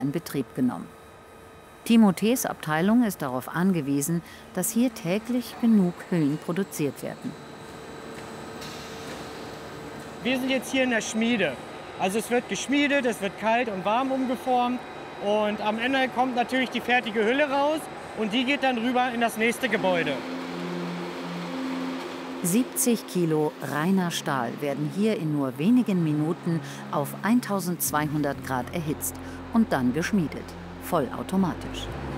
in Betrieb genommen. Timothees Abteilung ist darauf angewiesen, dass hier täglich genug Hüllen produziert werden. Wir sind jetzt hier in der Schmiede. Also es wird geschmiedet, es wird kalt und warm umgeformt und am Ende kommt natürlich die fertige Hülle raus und die geht dann rüber in das nächste Gebäude. 70 Kilo reiner Stahl werden hier in nur wenigen Minuten auf 1200 Grad erhitzt und dann geschmiedet, vollautomatisch.